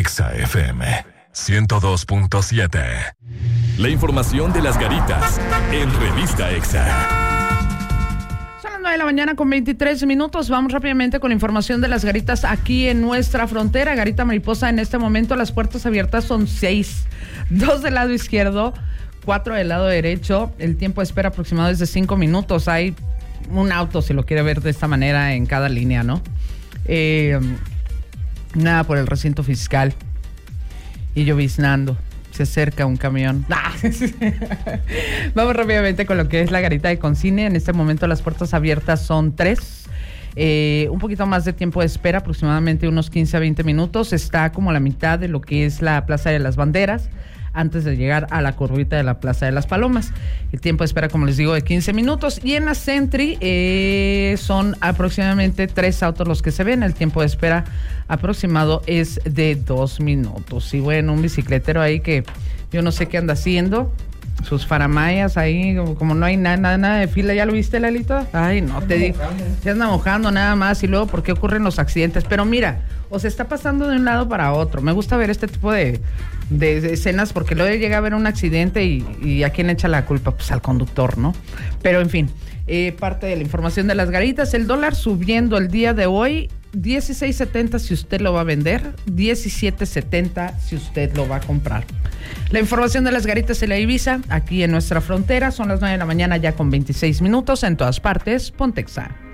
Exa FM 102.7. La información de las garitas en Revista Exa. Son las 9 de la mañana con 23 minutos. Vamos rápidamente con la información de las garitas aquí en nuestra frontera. Garita Mariposa, en este momento las puertas abiertas son 6. 2 del lado izquierdo, 4 del lado derecho. El tiempo de espera aproximado es de 5 minutos. Hay un auto, si lo quiere ver de esta manera, en cada línea, ¿no? Nada por el recinto fiscal. Y lloviznando. Se acerca un camión. Vamos rápidamente con lo que es la garita de Concine. En este momento las puertas abiertas son 3. Un poquito más de tiempo de espera, aproximadamente unos 15 a 20 minutos. Está como la mitad de lo que es la Plaza de las Banderas, antes de llegar a la curvita de la Plaza de las Palomas. El tiempo de espera, como les digo, de 15 minutos. Y en la Sentry son aproximadamente 3 autos los que se ven. El tiempo de espera aproximado es de 2 minutos. Y bueno, un bicicletero ahí que yo no sé qué anda haciendo. Sus faramayas ahí, como no hay nada de fila. ¿Ya lo viste, Lalito? Ay, no, te digo. Se anda mojando nada más. Y luego, ¿por qué ocurren los accidentes? Pero mira, o se está pasando de un lado para otro. Me gusta ver este tipo de escenas, porque luego llega a haber un accidente y ¿a quién echa la culpa? Pues al conductor, ¿no? Pero en fin, parte de la información de las garitas. El dólar subiendo el día de hoy, 16.70 si usted lo va a vender, 17.70 si usted lo va a comprar. La información de las garitas en la Ibiza, aquí en nuestra frontera. Son las 9 de la mañana ya con 26 minutos. En todas partes, Ponte Exa.